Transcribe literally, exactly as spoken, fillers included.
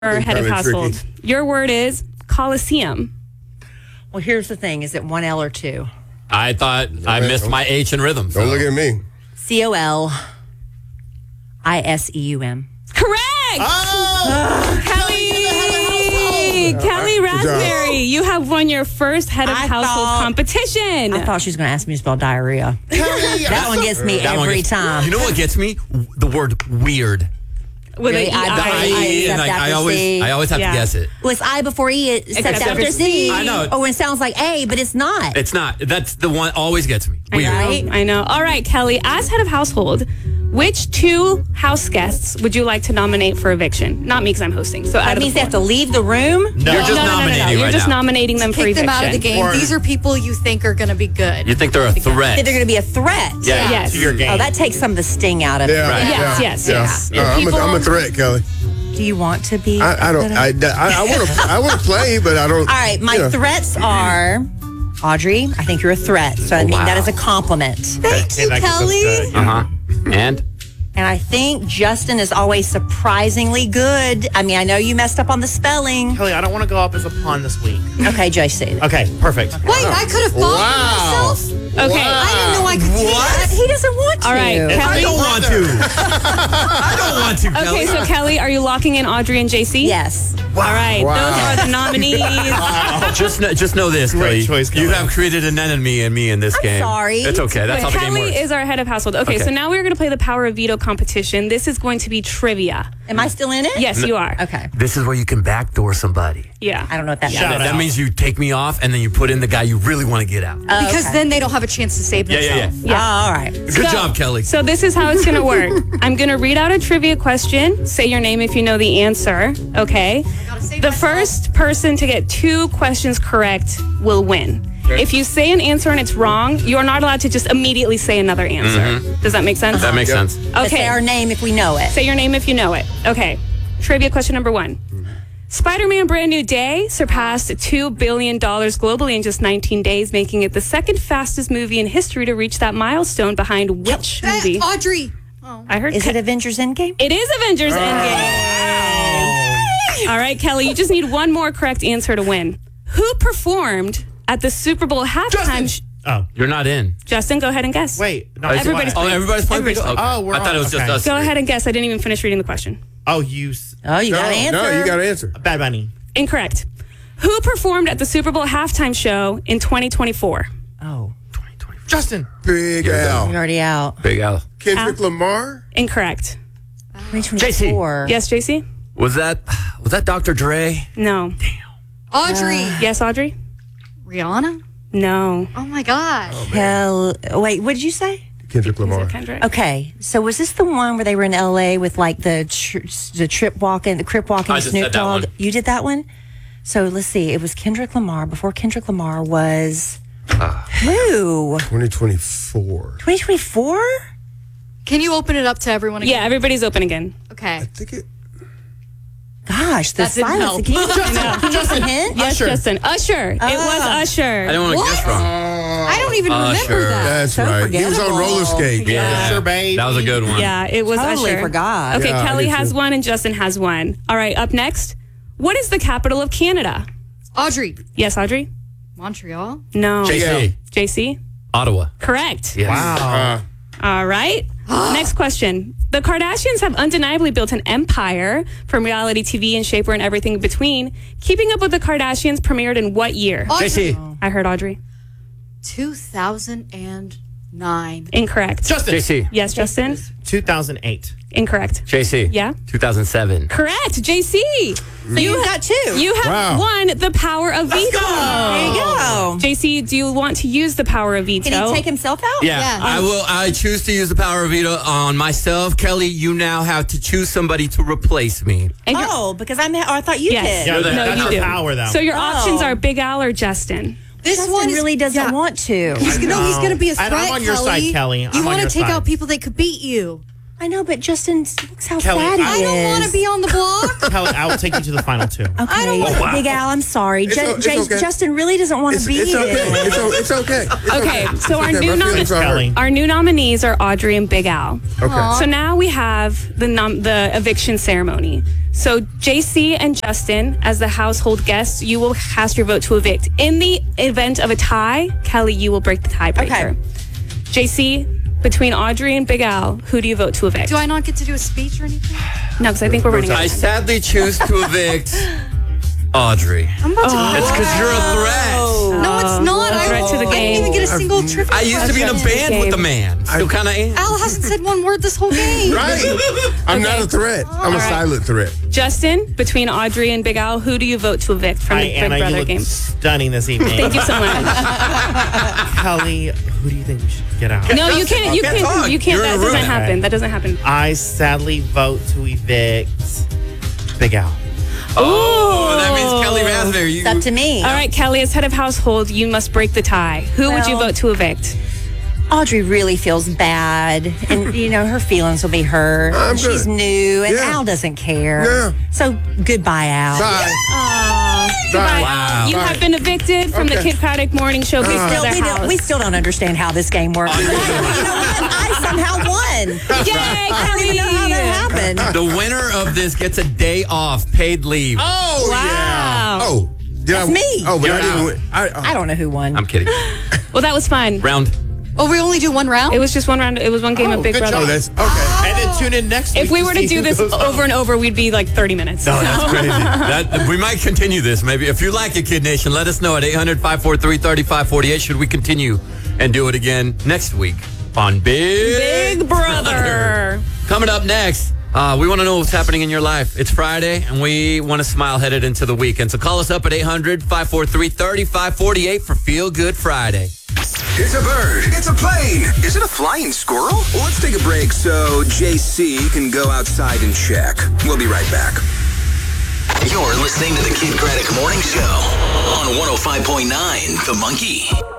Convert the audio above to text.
head of household. Tricky. Your word is Coliseum. Well, here's the thing. Is it one L or two? I thought I missed my H in rhythm. Don't so. look at me. C O L I S E U M. Correct! Oh! Kelly! Kelly Good job. Raspberry, you have won your first head of I household thought- competition. I thought she was going to ask me to spell diarrhea. That one gets me That one every gets- time. You know what gets me? The word weird. With Really? an I- E The I. I- I, except and like, I after always, C. I always have Yeah. to guess it. Well, it's I before E, except, Except after, after C. C. I know. Oh, and it sounds like A, but it's not. It's not. That's the one always gets me. I Weird. know, Right? I know. All right, Kelly, as head of household, which two house guests would you like to nominate for eviction? Not me, because I'm hosting. So out That of means the they have to four. leave the room? No. You're just no, no, no, no, nominating no. You're right just now. nominating them for Kick eviction. them out of the game. Or- These are people you think are going to be good. You think they're a threat? They're going to be a threat. Yeah. Yes. To your game. Oh, that takes some of the sting out of Yeah. it. Right. Yes, yeah, yes, yeah. yes. Uh, I'm, a, People- I'm a threat, Kelly. Do you want to be? I, I don't. I, I, I want to. I want to play, but I don't. All right, my you know. threats are Audrey. I think you're a threat, so I mean wow. that is a compliment. Thank you, Kelly. Uh huh. And And I think Justin is always surprisingly good. I mean, I know you messed up on the spelling. Kelly, I don't want to go up as a pawn this week. Okay, J C. Okay, perfect. Wait, I could have thought Wow. for myself. Okay. I didn't know I could do that. He doesn't want to. All right, I Kelly. don't want to. I don't want to. Okay, Kelly. so Kelly, are you locking in Audrey and J C? Yes. All right, Wow. those are the nominees. just know, just know this, Great Kelly. choice, Kelly. You have created an enemy in me in this I'm game. sorry. It's okay. That's how the game Kelly works. is our head of household. Okay, Okay. so now we're going to play the Power of Veto competition. This is going to be trivia. Am I still in it? Yes, you are. Okay. This is where you can backdoor somebody. Yeah. I don't know what that Shout means. That, that out. means you take me off and then you put in the guy you really want to get out. Oh, Because okay. then they don't have a chance to save yeah, themselves. yeah, yeah. Oh, all right. Good So- job, Kelly. So this is how it's going to work. I'm going to read out a trivia question. Say your name if you know the answer. Okay. save The myself. first person to get two questions correct will win. If you say an answer and it's wrong, you're not allowed to just immediately say another answer. Does that make sense? that makes sense. But say Okay. our name if we know it. Say your name if you know it. Okay. Trivia question number one. Spider-Man Brand New Day surpassed two billion dollars globally in just nineteen days, making it the second fastest movie in history to reach that milestone behind which Eh, movie? Audrey. I heard Is Ke- it Avengers Endgame? It is Avengers Endgame. All right, Kelly, you just need one more correct answer to win. Who performed at the Super Bowl halftime? Sh- Oh, Justin. you're not in. Justin, go ahead and guess. Wait. No, Everybody's Oh, everybody's playing. Everybody's Okay. Oh, we're I thought on. it was just Okay. us. Go three. ahead and guess. I didn't even finish reading the question. Oh, you. s- Oh, you got to No, answer. no, you got to answer. Bad Bunny. Incorrect. Who performed at the Super Bowl halftime show in twenty twenty-four? Oh, Justin. Big you're Al. already out. Big Al. Kendrick Lamar. Incorrect. twenty twenty-four. Yes, J C? Was that was that Doctor Dre? No. Audrey. Yes, Audrey? Rihanna. No. Oh my gosh. Hell, wait, what did you say? Kendrick Lamar. Kendrick? Okay, so was this the one where they were in L A with like the tr- the trip walking, the crip walking I with just Snoop said that Dogg? one. You did that one. So let's see. It was Kendrick Lamar. Before Kendrick Lamar was who? twenty twenty-four. twenty twenty-four. Can you open it up to everyone again? Yeah, everybody's open again. Okay. I think it. Gosh, the That didn't silence help. again. Can you give us a hint? Yes, Usher. Justin. Usher. It was Ah. Usher. I didn't want to guess wrong. I don't even Usher. remember that. That's So right. He was on forgettable. roller skates. Yeah. Sure, baby. That was a good one. Yeah, it was Totally Usher. forgot. Okay, Yeah, I Kelly did has too. one and Justin has one. All right, up next. What is the capital of Canada? Audrey. Yes, Audrey? Montreal. No. J C. J C? Ottawa. Correct. Yes. Wow. All right. Next question. The Kardashians have undeniably built an empire from reality T V and shapewear and everything in between. Keeping Up with the Kardashians premiered in what year? Audrey. J C. I heard Audrey. two thousand nine. Incorrect. Justin. J C. Yes, Justin? two thousand eight. Incorrect. J C. Yeah? two thousand seven. Correct. J C. So you got two. You have Wow. won the power of veto. There you go. J C, do you want to use the power of veto? Can he take himself out? Yeah, Yeah. I will. I choose to use the power of veto on myself. Kelly, you now have to choose somebody to replace me. And you're- Oh, because I'm. Oh, I thought you Yes. did. Yeah, the- no, that's you the do. power, though. So your Oh. options are Big Al or Justin. This Justin one is- really doesn't yeah. want to. He's, no, he's going to be a And threat, I'm on your Kelly. side, Kelly. I'm you on want to your take side. out people that could beat you. I know, but Justin, looks how Kelly, fat he I is. I don't want to be on the block. Kelly, I will take you to the final two. Okay, I don't want- Oh, wow. Big Al, I'm sorry. It's Ju- o- it's J- okay. Justin really doesn't want It's, to be it's here. okay. It's, o- it's okay. It's Okay, so our It's okay. new My nomi- feelings are hurt. Kelly. Our new nominees are Audrey and Big Al. Okay. So now we have the nom- the eviction ceremony. So J C and Justin, as the household guests, you will cast your vote to evict. In the event of a tie, Kelly, you will break the tiebreaker. Okay. J C, between Audrey and Big Al, who do you vote to evict? Do I not get to do a speech or anything? No, because I think we're running out I of time. sadly choose to evict Audrey. I'm about to. It's because you're a threat. No, it's not. I, threat to the I didn't even game. get a single trivia. I used to be in a That's right. band with the man. Still kind of am. Al hasn't said one word this whole game. Right. I'm not a threat. I'm a right. silent threat. Justin, between Audrey and Big Al, who do you vote to evict from Hi, the Big Anna. You Brother look game? stunning this evening. Thank you so much. Kelly, who do you think we should get out? No, you can't. You Can't can't. talk. You can't. You're in That a room. doesn't happen. That doesn't happen. I sadly vote to evict Big Al. Oh, that means Kelly Raspberry. You, It's up to me. All right, Kelly, as head of household, you must break the tie. Who would you Well- vote to evict? Audrey really feels bad, and you know her feelings will be hurt. I'm She's good. new, and Yeah. Al doesn't care. Yeah. So goodbye, Al. Bye. Goodbye, Wow. Al. You Bye. have been evicted from the Okay. Kid Craddock Morning Show Big Still, Brother we, don't, house. we still don't understand how this game works. you know what? I somehow won. Yay, I don't even know how that happened. the winner of this gets a day off, paid leave. Oh, Wow. yeah. Oh, did That's I, me. Oh, but You're I didn't out. win. I, oh. I don't know who won. I'm kidding. Well, that was fun. Round. Oh, we only do one round? It was just one round. It was one game Oh, of Big good Brother. job. Oh, that's okay. And then tune in next week. If we were to see do who this goes home. over and over, we'd be like thirty minutes. Oh, that's crazy. That, we might continue this. Maybe if you like it, Kid Nation, let us know at eight hundred, five four three, three five four eight. Should we continue and do it again next week on Big, Big Brother. Coming up next, uh, we want to know what's happening in your life. It's Friday, and we want to smile headed into the weekend. So call us up at eight hundred, five four three, three five four eight for Feel Good Friday. It's a bird. It's a plane. Is it a flying squirrel? Well, let's take a break so J C can go outside and check. We'll be right back. You're listening to the Kid Craddock Morning Show on one oh five point nine The Monkey.